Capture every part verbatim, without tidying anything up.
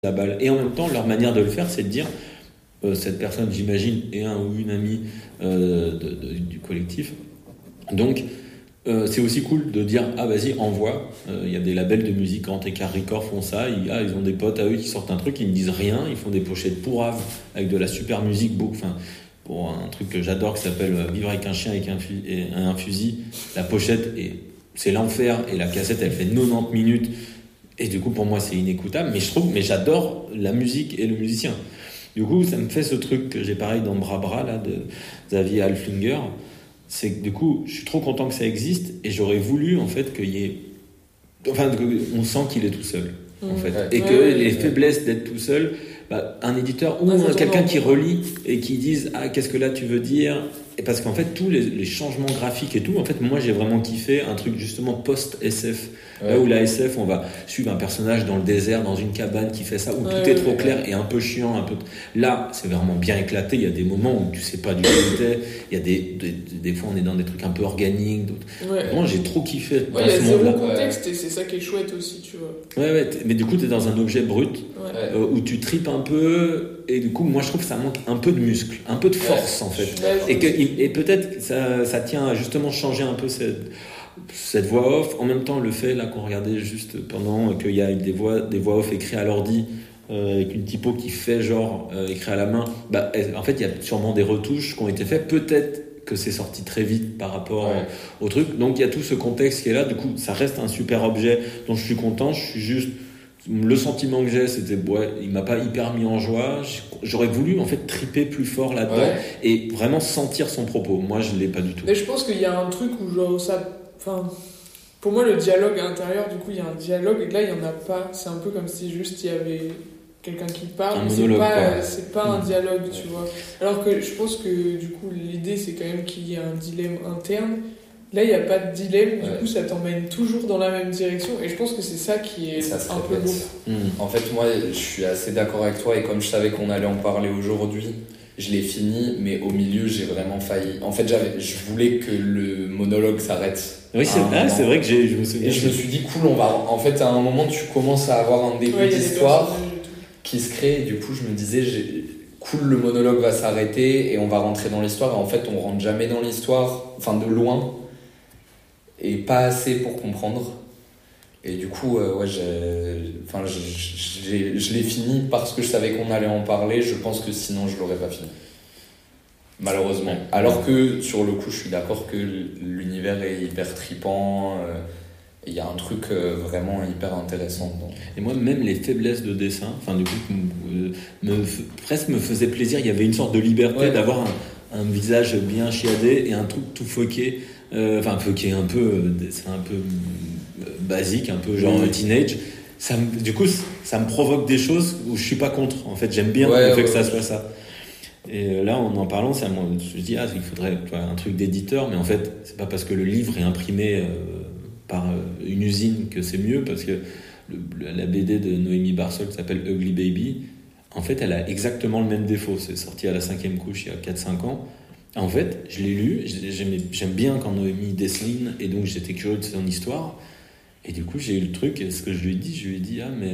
la balle. Et en même temps, leur manière de le faire, c'est de dire, euh, cette personne, j'imagine, est un ou une amie euh, de, de, du collectif. Donc, euh, c'est aussi cool de dire, ah vas-y, envoie. Il euh, y a des labels de musique, Grand Écart Records font ça. Ils, ah, ils ont des potes à eux qui sortent un truc, ils ne disent rien. Ils font des pochettes pourraves avec de la super musique. Enfin, pour un truc que j'adore qui s'appelle Vivre avec un chien avec un, fu- et un fusil. La pochette, est, c'est l'enfer. Et la cassette, elle fait quatre-vingt-dix minutes. Et du coup, pour moi, c'est inécoutable. Mais je trouve, mais j'adore la musique et le musicien. Du coup, ça me fait ce truc que j'ai pareil dans Bra Bra, là, de Xavier Halflinger. C'est que du coup, je suis trop content que ça existe. Et j'aurais voulu, en fait, qu'il y ait... Enfin, on sent qu'il est tout seul, mmh. en fait. Et ouais, que ouais, les ouais. faiblesses d'être tout seul, bah, un éditeur ou ah, un, quelqu'un qui relit et qui dise « Ah, qu'est-ce que là tu veux dire ?» Et parce qu'en fait, tous les, les changements graphiques et tout, en fait, moi, j'ai vraiment kiffé un truc justement post-S F. Ouais. Là où la S F, on va suivre un personnage dans le désert, dans une cabane qui fait ça, où ouais, tout est trop ouais, clair ouais. et un peu chiant. Un peu... Là, c'est vraiment bien éclaté. Il y a des moments où tu sais pas du tout où t'es. Il y a des, des, des fois, on est dans des trucs un peu organiques. D'autres... Ouais. Moi, j'ai trop kiffé. Ouais, dans il y a ce zéro monde-là. contexte et c'est ça qui est chouette aussi, tu vois. Ouais, ouais. Mais du coup, t'es dans un objet brut ouais. euh, où tu tripes un peu. Et du coup, moi, je trouve que ça manque un peu de muscle, un peu de force, ouais. en fait. Et, que, et peut-être que ça, ça tient à justement changer un peu cette... cette voix off, en même temps le fait là qu'on regardait juste pendant qu'il y a des voix, des voix off écrites à l'ordi euh, avec une typo qui fait genre euh, écrit à la main, bah, en fait il y a sûrement des retouches qui ont été faites, peut-être que c'est sorti très vite par rapport ouais. au truc, donc il y a tout ce contexte qui est là, du coup ça reste un super objet dont je suis content, je suis juste le sentiment que j'ai, c'était ouais, il m'a pas hyper mis en joie. J'aurais voulu en fait triper plus fort là-dedans ouais. et vraiment sentir son propos. Moi, je l'ai pas du tout. Mais je pense qu'il y a un truc où genre ça, enfin, pour moi le dialogue à l'intérieur, du coup, il y a un dialogue et là il y en a pas. C'est un peu comme si juste il y avait quelqu'un qui parle, un mais monologue, c'est pas, quoi. c'est pas mmh. un dialogue, tu vois. Alors que je pense que du coup l'idée c'est quand même qu'il y ait un dilemme interne. Là, il n'y a pas de dilemme, du ouais. coup, ça t'emmène toujours dans la même direction. Et je pense que c'est ça qui est ça un peu beau. Mmh. En fait, moi, je suis assez d'accord avec toi. Et comme je savais qu'on allait en parler aujourd'hui, je l'ai fini. Mais au milieu, j'ai vraiment failli. En fait, j'avais, je voulais que le monologue s'arrête. Oui, c'est vrai, c'est vrai que j'ai, je me souviens. Et je me suis dit, cool, on va. En fait, à un moment, tu commences à avoir un début ouais, d'histoire qui se crée. Et du coup, je me disais, j'ai... cool, le monologue va s'arrêter et on va rentrer dans l'histoire. Et en fait, on rentre jamais dans l'histoire, enfin, de loin. Et pas assez pour comprendre. Et du coup, euh, ouais, j'ai, enfin, j'ai, je l'ai fini parce que je savais qu'on allait en parler. Je pense que sinon, je l'aurais pas fini. Malheureusement. Alors que, sur le coup, je suis d'accord que l'univers est hyper trippant. Il euh, y a un truc euh, vraiment hyper intéressant dedans. Et moi, même les faiblesses de dessin, enfin, du coup, me, me, presque me faisait plaisir. Il y avait une sorte de liberté ouais. d'avoir un, un visage bien chiadé et un truc tout foqué. Enfin, euh, qui est un peu, c'est un peu basique, un peu genre oui. teenage. Ça me, du coup, ça me provoque des choses où je suis pas contre. En fait, j'aime bien ouais, le fait ouais, que ça ouais. soit ça. Et là, en en parlant, ça, moi, je me dis, ah, il faudrait tu vois, un truc d'éditeur, mais en fait, c'est pas parce que le livre est imprimé euh, par euh, une usine que c'est mieux, parce que le, la B D de Noémie Barsol qui s'appelle Ugly Baby, en fait, elle a exactement le même défaut. C'est sorti à la cinquième couche il y a quatre cinq ans. En fait, je l'ai lu, j'aime bien quand Noémie dessine, et donc j'étais curieux de son histoire. Et du coup, j'ai eu le truc, et ce que je lui ai dit, je lui ai dit, ah, mais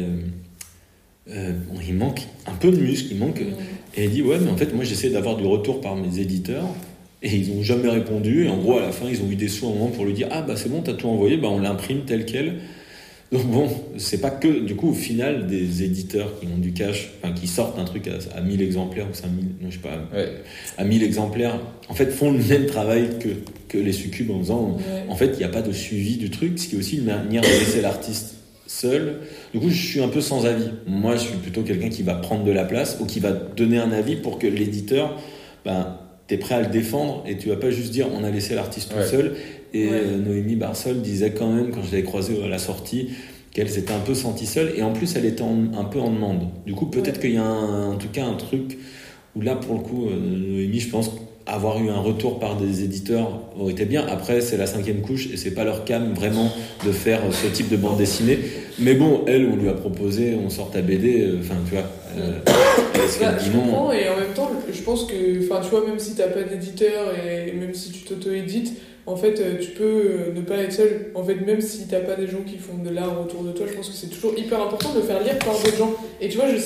euh, bon, il manque un peu de muscle, il manque. Mmh. Et elle dit, ouais, mais en fait, moi, j'essaie d'avoir du retour par mes éditeurs, et ils n'ont jamais répondu. Et en gros, à la fin, ils ont eu des sous à un moment pour lui dire, ah, bah c'est bon, t'as tout envoyé, bah on l'imprime tel quel. Donc bon, c'est pas que, du coup, au final, des éditeurs qui ont du cash, enfin, qui sortent un truc à, à mille exemplaires, ou cinq mille, non, je sais pas, ouais. à mille exemplaires, en fait, font le même travail que, que les succubes en faisant, ouais. en fait, il n'y a pas de suivi du truc, ce qui est aussi une manière de laisser l'artiste seul. Du coup, je suis un peu sans avis. Moi, je suis plutôt quelqu'un qui va prendre de la place, ou qui va donner un avis pour que l'éditeur, ben, t'es prêt à le défendre, et tu vas pas juste dire, on a laissé l'artiste ouais. tout seul. Et ouais. euh, Noémie Barsol disait quand même, quand je l'avais croisée à la sortie, qu'elle s'était un peu sentie seule, et en plus elle était en, un peu en demande. Du coup, peut-être ouais. qu'il y a un, en tout cas un truc où là, pour le coup, euh, Noémie, je pense avoir eu un retour par des éditeurs aurait été bien. Après, c'est la cinquième couche, et c'est pas leur cam vraiment de faire ce type de bande dessinée. Mais bon, elle, on lui a proposé, on sort ta B D, enfin, euh, tu vois. Euh, bah, je comprends, et en même temps, je pense que, enfin, tu vois, même si t'as pas d'éditeur, et même si tu t'auto-édites, en fait, tu peux ne pas être seul. En fait, même si t'as pas des gens qui font de l'art autour de toi, je pense que c'est toujours hyper important de le faire lire par d'autres gens. Et tu vois, je